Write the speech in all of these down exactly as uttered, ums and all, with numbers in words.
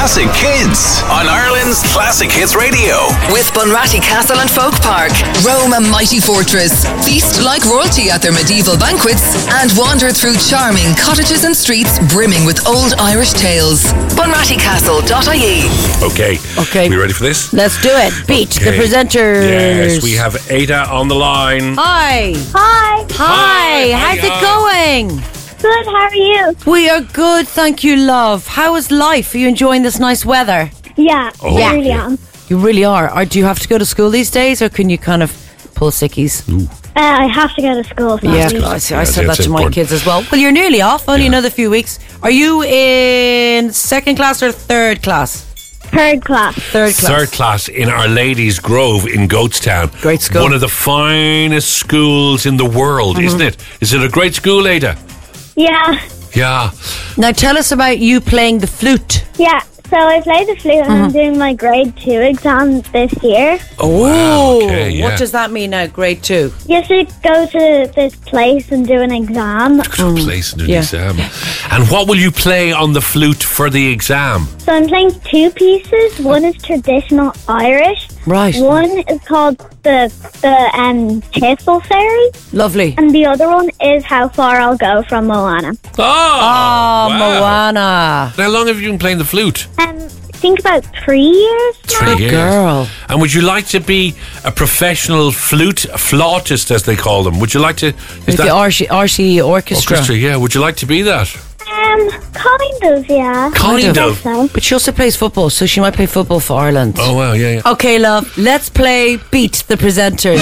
Classic Kids on Ireland's Classic Hits Radio. With Bunratty Castle and Folk Park, Rome a mighty fortress. Feast like royalty at their medieval banquets and wander through charming cottages and streets brimming with old Irish tales. bunratty castle dot I E. Okay. Okay. We ready for this? Let's do it. Beat Okay. the presenters. Yes, we have Ada on the line. Hi. Hi. Hi. How's Hiya. it going? Good, how are you? We are good, thank you, love. How is life? Are you enjoying this nice weather? Yeah, Oh, I really yeah. am. You really are. Or do you have to go to school these days, or can you kind of pull sickies? Uh, I have to go to school. Yeah, sadly. I, see, I Yeah, said that's that to my important. kids as well. Well, you're nearly off. Only another few weeks. Are you in second class or third class? Third class. Third class. Third class in Our Lady's Grove in Goatstown. Great school. One of the finest schools in the world, isn't it? Is it a great school, Ada? Yeah, Yeah. Now tell us about you playing the flute. yeah. So I play the flute and I'm doing my grade two exam this year. Oh, wow. Okay, yeah. What does that mean now, grade two? You have to go to this place and do an exam. Good place to do Yeah. the exam. And what will you play on the flute for the exam? So I'm playing two pieces. One is traditional Irish. Right. One is called the the um Thistle Fairy, Lovely. and the other one is How Far I'll Go from Moana. Oh, Oh, wow. Moana. How long have you been playing the flute? Um, I think about three years. Three Good years. girl. And would you like to be a professional flute, a flautist as they call them? Would you like to... Is With the R C, R C Orchestra. orchestra? Yeah, would you like to be that? Um, kind of, yeah. Kind I of. think so. But she also plays football, so she might play football for Ireland. Oh, wow, yeah, yeah. Okay, love, let's play Beat the Presenters.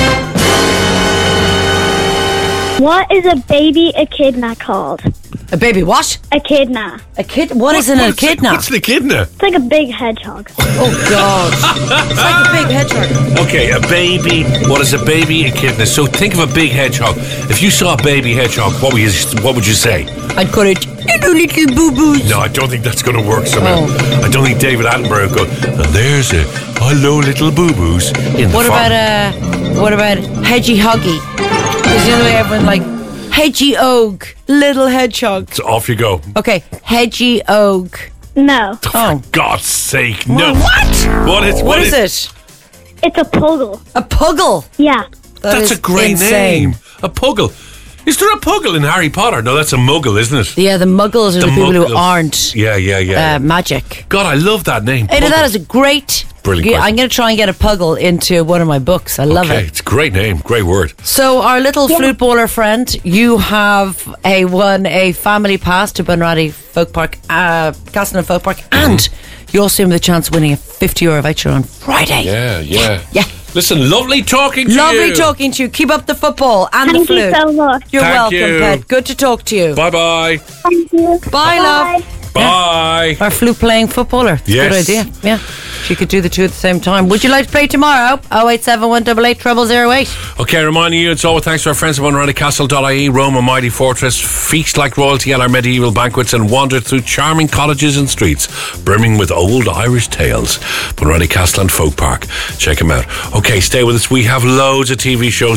What is a baby echidna called? A baby what? Echidna. A kid? What is an What's- echidna? What's an echidna? It's like a big hedgehog. Oh, God. It's like a big hedgehog. Okay, a baby. What is a baby echidna? So think of a big hedgehog. If you saw a baby hedgehog, what would you, what would you say? I'd call it little, little boo-boos. No, I don't think that's going to work somehow. Oh. I don't think David Attenborough would go, "Now there's a hello little boo-boos in the What farm." about, uh, what about Hedgy Huggy? Because the other way everyone's like, Hedgy Og, little hedgehog. So off you go. Okay, Hedgy Og. No, Oh. For God's sake, no. What? What is, What is it? it's a puggle. A puggle. Yeah. That That's is a great insane. name. A puggle. Is there a puggle in Harry Potter? No, that's a muggle, isn't it? Yeah, the muggles are the, The people who muggles. aren't Yeah, yeah, yeah. uh, magic. God, I love that name. Ada, Puggle. that is a great. Brilliant Yeah, question. I'm going to try and get a puggle into one of my books. I love Okay, it. it's a great name, great word. So, our little flute baller friend, you have a won a family pass to Bunratty Folk Park, uh, Castle and Folk Park, and you also have the chance of winning a fifty euro voucher on Friday. Yeah, yeah. Yeah. Listen, lovely talking to Lovely you. talking to you. Keep up the football and Thank the you flute. so much. You're Thank welcome, you. Pet. Good to talk to you. Bye bye. Thank you. Bye, love. Bye. Our flute playing footballer. It's Yes. a good idea. Yeah. She could do the two at the same time. Would you like to play tomorrow? oh eight seven one eight eight zero zero eight. Okay, reminding you, it's all thanks to our friends at bunratty castle dot I E, Rome, a mighty fortress, feast like royalty at our medieval banquets, and wander through charming cottages and streets, brimming with old Irish tales. Bunratty Castle and Folk Park. Check them out. Okay, stay with us. We have loads of T V shows